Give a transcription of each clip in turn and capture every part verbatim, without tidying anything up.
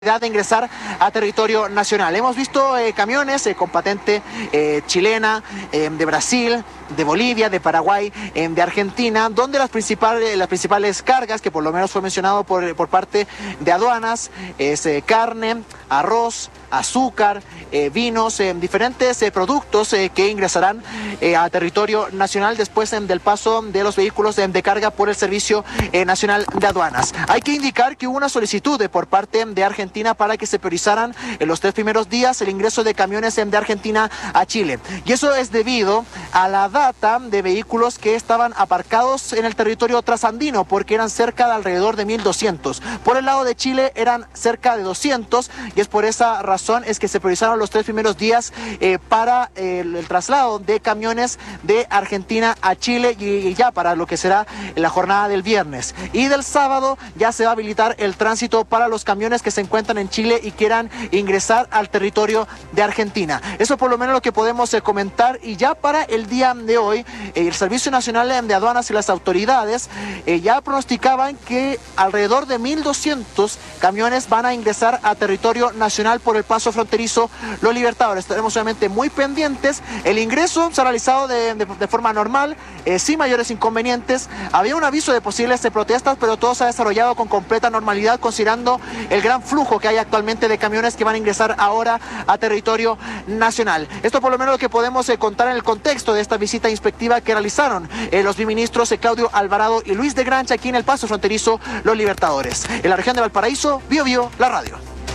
de ingresar a territorio nacional. Hemos visto eh, camiones eh, con patente eh, chilena, eh, de Brasil, de Bolivia, de Paraguay, eh, de Argentina, donde las principales, las principales cargas, que por lo menos fue mencionado por, por parte de aduanas, es eh, carne, arroz, azúcar, eh, vinos, eh, diferentes eh, productos eh, que ingresarán eh, a territorio nacional después eh, del paso de los vehículos eh, de carga por el Servicio eh, Nacional de Aduanas. Hay que indicar que hubo una solicitud eh, por parte de Argentina para que se priorizaran en los tres primeros días el ingreso de camiones eh, de Argentina a Chile. Y eso es debido a la data de vehículos que estaban aparcados en el territorio trasandino, porque eran cerca de alrededor de mil doscientos. Por el lado de Chile eran cerca de doscientos, y es por esa razón es que se priorizaron los tres primeros días eh, para eh, el traslado de camiones de Argentina a Chile, y, y ya para lo que será la jornada del viernes. Y del sábado ya se va a habilitar el tránsito para los camiones que se encuentran en Chile y quieran ingresar al territorio de Argentina. Eso por lo menos lo que podemos eh, comentar. Y ya para el día de hoy, eh, el Servicio Nacional de Aduanas y las autoridades eh, ya pronosticaban que alrededor de mil doscientos camiones van a ingresar a territorio nacional por el paso fronterizo Los Libertadores. Estaremos obviamente muy pendientes. El ingreso se ha realizado de, de, de forma normal, eh, sin mayores inconvenientes. Había un aviso de posibles de protestas, pero todo se ha desarrollado con completa normalidad, considerando el gran flujo que hay actualmente de camiones que van a ingresar ahora a territorio nacional. Esto por lo menos lo que podemos eh, contar en el contexto de esta visita inspectiva que realizaron eh, los biministros eh, Claudio Alvarado y Luis de Grancha aquí en el paso fronterizo Los Libertadores. En la región de Valparaíso, Bio Bio, la radio.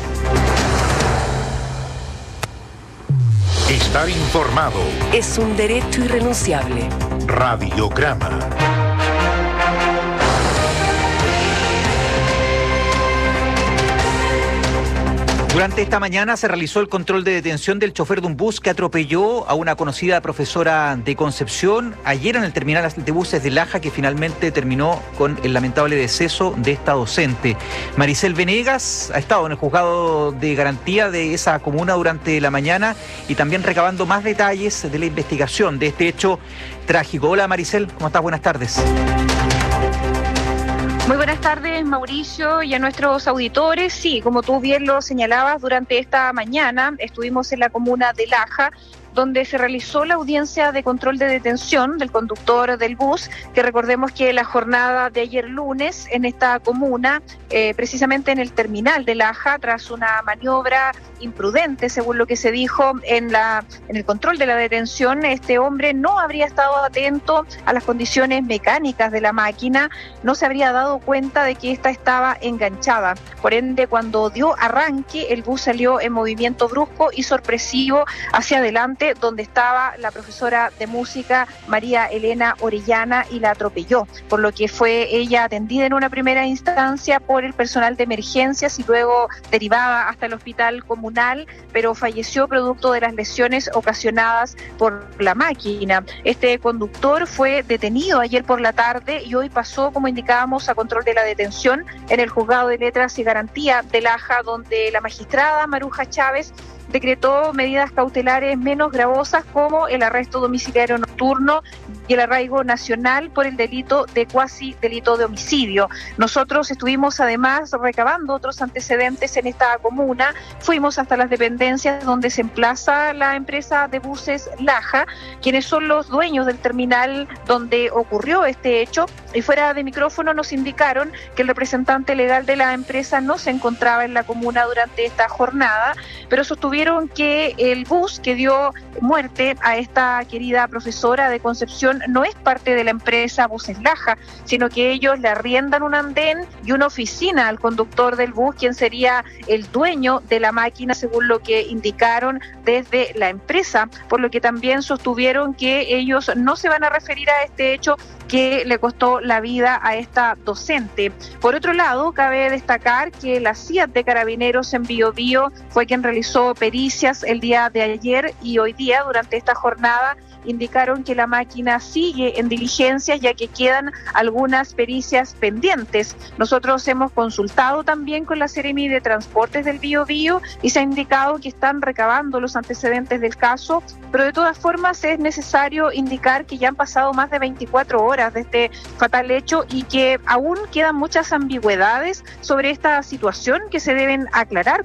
Estar informado es un derecho irrenunciable. Radiograma. Durante esta mañana se realizó el control de detención del chofer de un bus que atropelló a una conocida profesora de Concepción ayer en el terminal de buses de Laja, que finalmente terminó con el lamentable deceso de esta docente. Maricel Venegas ha estado en el juzgado de garantía de esa comuna durante la mañana y también recabando más detalles de la investigación de este hecho trágico. Hola Maricel, ¿cómo estás? Buenas tardes. Muy buenas tardes, Mauricio, y a nuestros auditores. Sí, como tú bien lo señalabas, durante esta mañana estuvimos en la comuna de Laja, donde se realizó la audiencia de control de detención del conductor del bus, que recordemos que la jornada de ayer lunes en esta comuna, eh, precisamente en el terminal de Laja, tras una maniobra imprudente, según lo que se dijo en, la, en el control de la detención, este hombre no habría estado atento a las condiciones mecánicas de la máquina, no se habría dado cuenta de que ésta estaba enganchada. Por ende, cuando dio arranque, el bus salió en movimiento brusco y sorpresivo hacia adelante, donde estaba la profesora de música María Elena Orellana, y la atropelló, por lo que fue ella atendida en una primera instancia por el personal de emergencias y luego derivada hasta el hospital comunal, pero falleció producto de las lesiones ocasionadas por la máquina. Este conductor fue detenido ayer por la tarde y hoy pasó, como indicábamos, a control de la detención en el juzgado de letras y garantía de Laja, donde la magistrada Maruja Chávez decretó medidas cautelares menos gravosas, como el arresto domiciliario nocturno y el arraigo nacional por el delito de cuasi delito de homicidio. Nosotros estuvimos además recabando otros antecedentes en esta comuna. Fuimos hasta las dependencias donde se emplaza la empresa de buses Laja, quienes son los dueños del terminal donde ocurrió este hecho, y fuera de micrófono nos indicaron que el representante legal de la empresa no se encontraba en la comuna durante esta jornada, pero sostuvieron que el bus que dio muerte a esta querida profesora de Concepción no es parte de la empresa Buses Laja, sino que ellos le arriendan un andén y una oficina al conductor del bus, quien sería el dueño de la máquina, según lo que indicaron desde la empresa, por lo que también sostuvieron que ellos no se van a referir a este hecho que le costó la vida a esta docente. Por otro lado, cabe destacar que la C I A T de Carabineros en Biobío fue quien realizó pericias el día de ayer y hoy día durante esta jornada indicaron que la máquina sigue en diligencias ya que quedan algunas pericias pendientes. Nosotros hemos consultado también con la Seremi de Transportes del Biobío y se ha indicado que están recabando los antecedentes del caso, pero de todas formas es necesario indicar que ya han pasado más de veinticuatro horas de este fatal hecho y que aún quedan muchas ambigüedades sobre esta situación que se deben aclarar.